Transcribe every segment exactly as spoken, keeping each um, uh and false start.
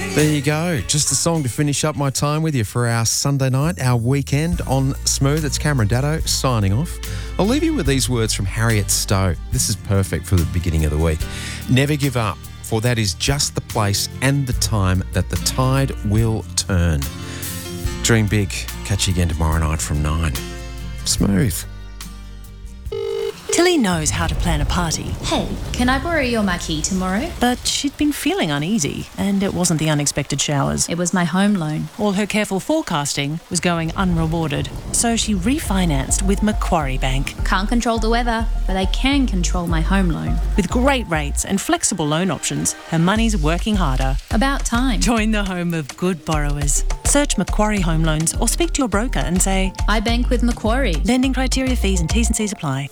There you go. Just a song to finish up my time with you for our Sunday night, our weekend on Smooth. It's Cameron Daddo signing off. I'll leave you with these words from Harriet Stowe. This is perfect for the beginning of the week. Never give up, for that is just the place and the time that the tide will turn. Dream big. Catch you again tomorrow night from nine. Smooth. Tilly knows how to plan a party. Hey, can I borrow your marquee tomorrow? But she'd been feeling uneasy, and it wasn't the unexpected showers. It was my home loan. All her careful forecasting was going unrewarded, so she refinanced with Macquarie Bank. Can't control the weather, but I can control my home loan. With great rates and flexible loan options, her money's working harder. About time. Join the home of good borrowers. Search Macquarie Home Loans or speak to your broker and say, I bank with Macquarie. Lending criteria, fees and T's and C's apply.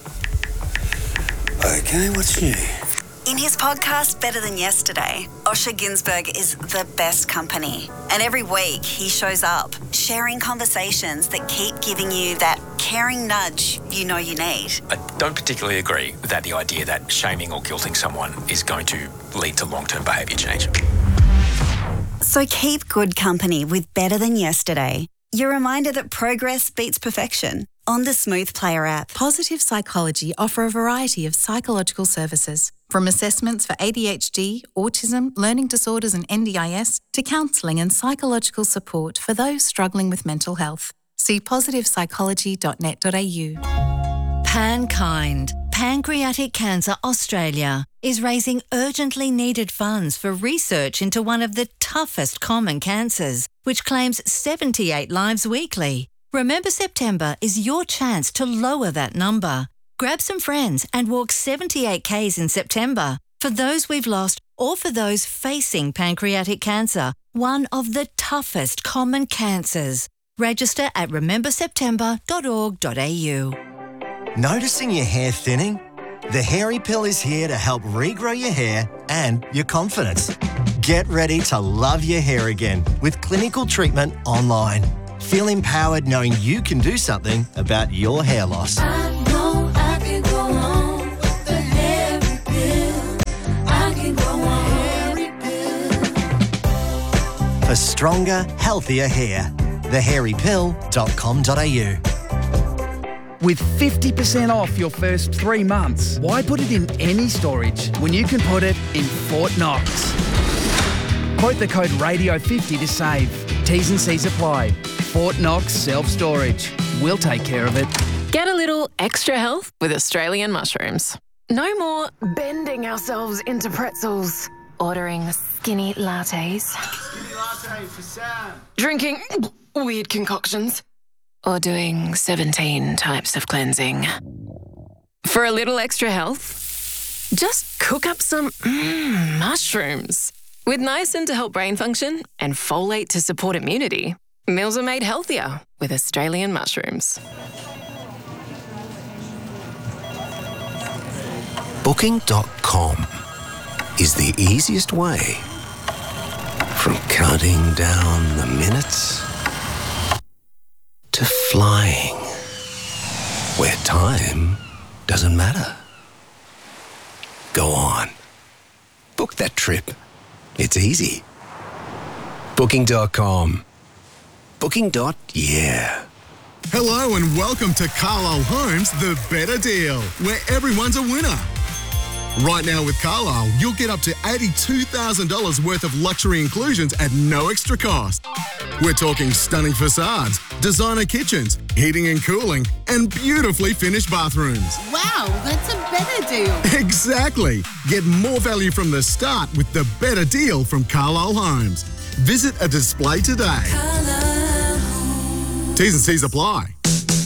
Okay, what's new? In his podcast, Better Than Yesterday, Osher Günsberg is the best company. And every week he shows up, sharing conversations that keep giving you that caring nudge you know you need. I don't particularly agree that the idea that shaming or guilting someone is going to lead to long-term behaviour change. So keep good company with Better Than Yesterday. Your reminder that progress beats perfection on the Smooth Player app. Positive Psychology offer a variety of psychological services, from assessments for A D H D, autism, learning disorders and N D I S, to counselling and psychological support for those struggling with mental health. See positive psychology dot net dot a u. Pankind, Pancreatic Cancer Australia, is raising urgently needed funds for research into one of the toughest common cancers, which claims seventy-eight lives weekly. Remember September is your chance to lower that number. Grab some friends and walk seventy-eight kays in September for those we've lost or for those facing pancreatic cancer, one of the toughest common cancers. Register at remember september dot org dot a u. Noticing your hair thinning? The Hairy Pill is here to help regrow your hair and your confidence. Get ready to love your hair again with clinical treatment online. Feel empowered knowing you can do something about your hair loss. I know I can go on with the Hairy Pill. I can go on. Hairy Pill. For stronger, healthier hair. the hairy pill dot com dot a u. With fifty percent off your first three months, why put it in any storage when you can put it in Fort Knox? Quote the code radio fifty to save. T's and C's apply. Fort Knox Self-Storage. We'll take care of it. Get a little extra health with Australian mushrooms. No more bending ourselves into pretzels, ordering skinny lattes, Skinny latte for Sam. drinking weird concoctions, or doing seventeen types of cleansing. For a little extra health, just cook up some mm, mushrooms. With niacin to help brain function and folate to support immunity, meals are made healthier with Australian mushrooms. Booking dot com is the easiest way from counting down the minutes to flying, where time doesn't matter. Go on. Book that trip. It's easy. Booking dot com. Booking. Yeah. Hello and welcome to Carlisle Homes The Better Deal, where everyone's a winner. Right now with Carlisle, you'll get up to eighty-two thousand dollars worth of luxury inclusions at no extra cost. We're talking stunning facades, designer kitchens, heating and cooling, and beautifully finished bathrooms. Wow, that's a better deal. Exactly. Get more value from the start with The Better Deal from Carlisle Homes. Visit a display today. T's and C's apply.